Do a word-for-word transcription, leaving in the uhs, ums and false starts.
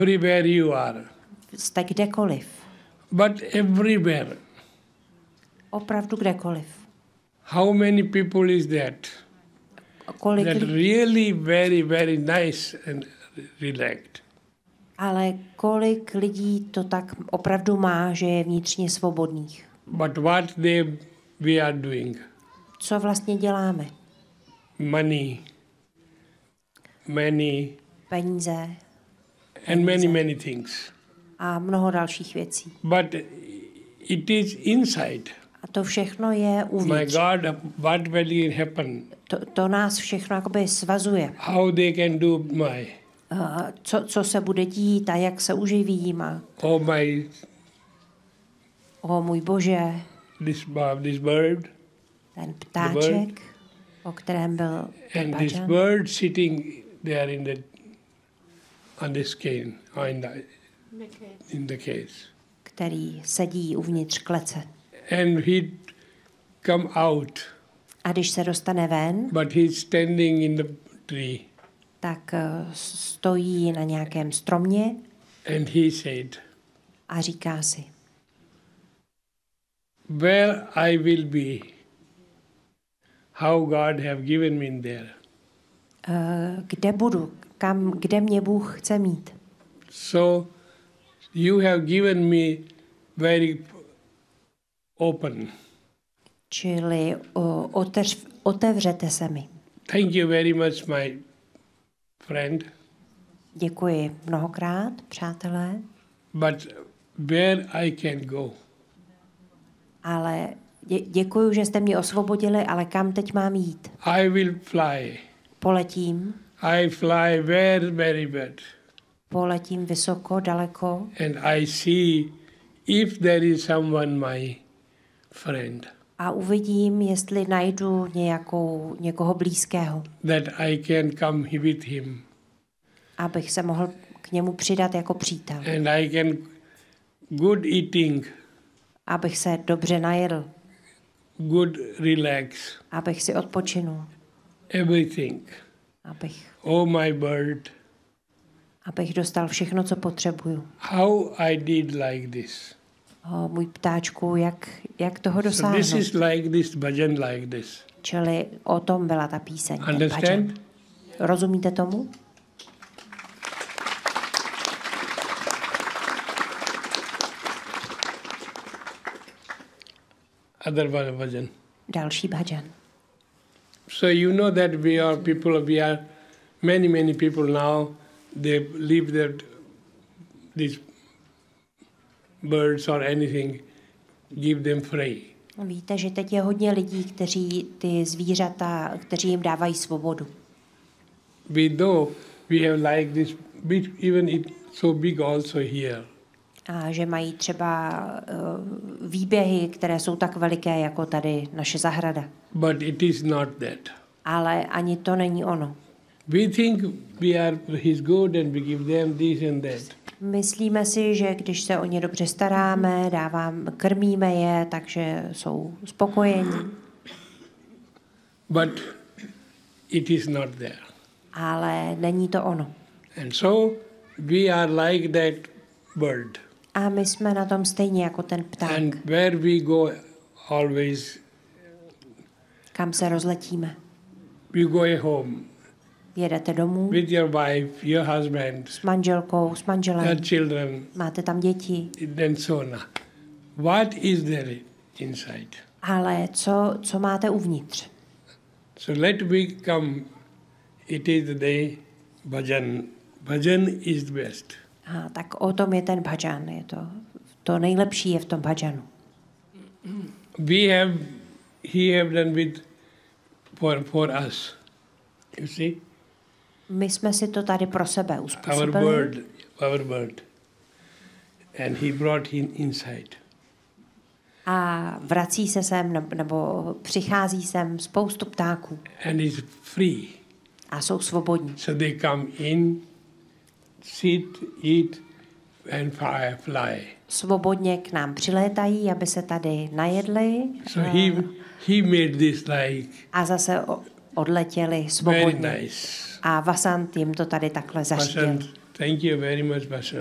Everywhere you are. Jste kdekoliv. But everywhere. Opravdu kdekoliv. How many people is that? Kolik That really very, very nice and relaxed. Ale kolik lidí to tak opravdu má, že je vnitřně svobodných. But what they we are doing? Co vlastně děláme? Money, money, Peníze. and many, many things. A mnoho dalších věcí. But it is inside. A to všechno je My uvnitř. God, what will happen? To, to nás všechno jakoby svazuje. How they can do my? Uh, co, co se bude dít a jak se uživím. A, Oh my, o můj Bože, this this bird, ten ptáček, o kterém byl ten and this bhajan, bird sitting there in the on the skin, or in the in the case, který sedí uvnitř klece. and he come out, A když se dostane ven, but he's standing in the tree, tak uh, stojí na nějakém stromě and he said, a říká si, where I will be, how God have given me in there. uh, kde budu, kam, kde mě Bůh chce mít. So you have given me very open. Čili uh, otevř, otevřete se mi. Thank you very much, my friend. Děkuji mnohokrát, přátelé, But where I can go? ale dě, děkuji, že jste mě osvobodili, ale kam teď mám jít? I will fly. Poletím, I fly very, very bad. poletím vysoko, daleko And I see if there is someone, my friend, a uvidím, jestli najdu nějakou, někoho blízkého, that I can come with him. abych se mohl k němu přidat jako přítel, And I can good eating, abych se dobře najedl, good relax, abych si odpočinul, everything. abych, Oh, my bird, abych dostal všechno, co potřebuju. how I did like this. O, můj ptáčku, jak, jak toho So dosáhnout? this is like this, bhajan like this. Čili o tom byla ta píseň. ten bhajan. Understand? Rozumíte tomu? Other one bhajan. Další bhajan. So you know that we are people, we are many, many people now, they leave their, these birds or anything, give them free. Víte, že teď je hodně lidí, kteří ty zvířata, kteří jim dávají svobodu. We know we have like this, big, even it so big also here. A že mají třeba uh, výběhy, které jsou tak veliké, jako tady naše zahrada. But it is not that. Ale ani to není ono. We think we are his good and we give them this and that. Myslíme si, že když se o ně dobře staráme, dávám, krmíme je, takže jsou spokojení. But it is not there. Ale není to ono. And so we are like that bird. A my jsme na tom stejně jako ten pták. And where we go always, Kam se rozletíme? we go home Jedete domů with your wife, your husband, s manželkou, s manželem. your children, Máte tam děti. and so on. What is there inside? Ale co, co máte uvnitř? So let me come. It is the bhajan. Bhajan is the best. A tak o tom je ten bhajan. Je to, to nejlepší je v tom bhajanu. We have, he have done with for for us. You see, My jsme si to tady pro sebe our uspůsobili. bird, our bird, and he brought him inside. A vrací se sem, nebo, nebo přichází sem spoustu ptáků. And is free. A jsou svobodní. So they come in, sit, eat, and fly. fly. Svobodně k nám přilétají, aby se tady najedli. So he he made this like A zase o- odletěli very svobodně. nice. A Vasant jim to tady takhle zařídil. Vasant Thank you very much, Pastor.